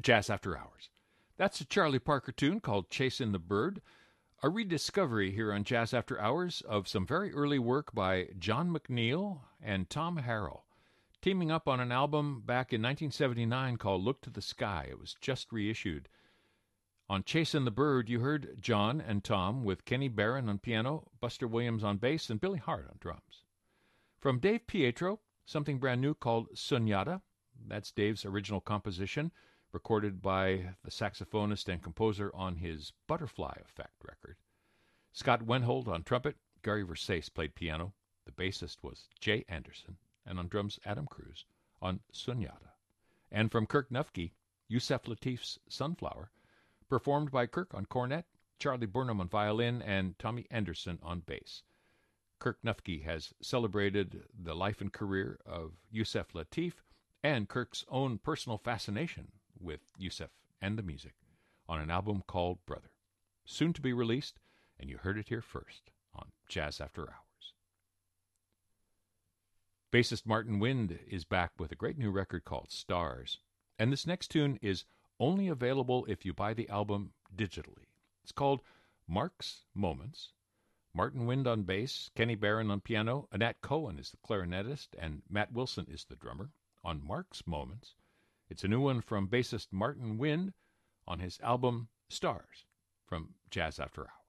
Jazz After Hours. That's a Charlie Parker tune called Chasin' the Bird, a rediscovery here on Jazz After Hours of some very early work by John McNeil and Tom Harrell, teaming up on an album back in 1979 called Look to the Sky. It was just reissued. On Chasin' the Bird, you heard John and Tom with Kenny Barron on piano, Buster Williams on bass, and Billy Hart on drums. From Dave Pietro, something brand new called Sunyata. That's Dave's original composition, recorded by the saxophonist and composer on his Butterfly Effect record. Scott Wenhold on trumpet, Gary Versace played piano, the bassist was Jay Anderson, and on drums Adam Cruz on Sunyata. And from Kirk Nufke, Yusef Lateef's Sunflower, performed by Kirk on cornet, Charlie Burnham on violin, and Tommy Anderson on bass. Kirk Nufke has celebrated the life and career of Yusef Lateef and Kirk's own personal fascination with Yusef and the music on an album called Brother, soon to be released, and you heard it here first on Jazz After Hours. Bassist Martin Wind is back with a great new record called Stars, and this next tune is only available if you buy the album digitally. It's called Mark's Moments. Martin Wind on bass, Kenny Barron on piano, Annette Cohen is the clarinetist, and Matt Wilson is the drummer on Mark's Moments. It's a new one from bassist Martin Wind on his album Stars from Jazz After Hours.